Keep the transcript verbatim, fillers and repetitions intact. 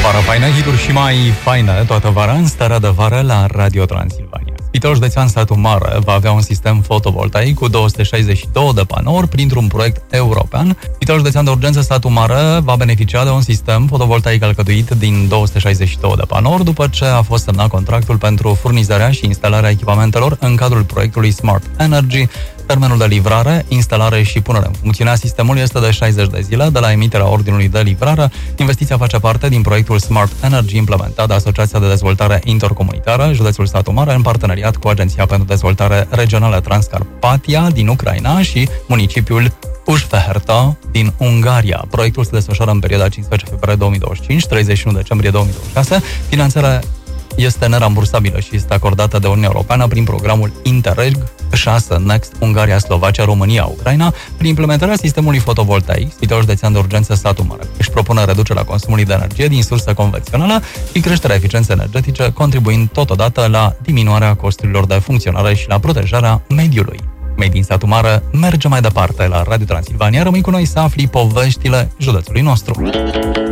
Vară faină, hituri și mai faină toată vara în starea de vară la Radio Transilvania. Spitalul Județean Satu Mare va avea un sistem fotovoltaic cu două sute șaizeci și doi de panouri printr-un proiect european. Spitalul Județean de Urgență Satu Mare va beneficia de un sistem fotovoltaic alcătuit din două sute șaizeci și doi de panouri după ce a fost semnat contractul pentru furnizarea și instalarea echipamentelor în cadrul proiectului Smart Energy. Termenul de livrare, instalare și punere în funcțiune a sistemului este de șaizeci de zile de la emiterea ordinului de livrare. Investiția face parte din proiectul Smart Energy implementat de Asociația de Dezvoltare Intercomunitară, județul Satu Mare, în parteneriat cu Agenția pentru Dezvoltare Regională Transcarpatia din Ucraina și municipiul Ușfeherta din Ungaria. Proiectul se desfășoară în perioada cincisprezece februarie două mii douăzeci și cinci - treizeci și unu decembrie două mii douăzeci și șase. Finanțarea este nerambursabilă și este acordată de Uniunea Europeană prin programul Interreg șase Next Ungaria, Slovacia, România, Ucraina. Prin implementarea sistemului fotovoltaic, Spitalul Județean de Urgență Satu Mare își propune reducerea consumului de energie din surse convenționale și creșterea eficienței energetice, contribuind totodată la diminuarea costurilor de funcționare și la protejarea mediului. Made in Satu Mare merge mai departe la Radio Transilvania. Rămâi cu noi să afli poveștile județului nostru.